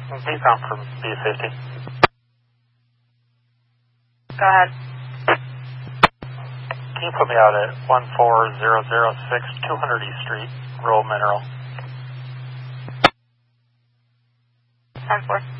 Eastbound from B50. Go ahead. Can you put me out at 14006 200 East Street, Rural Mineral? 10-4.